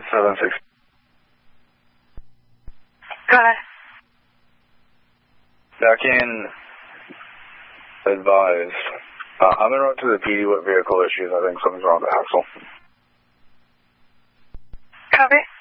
76. Go ahead. Back in advised. I'm en route to the PD with vehicle issues. I think something's wrong with the axle. Copy.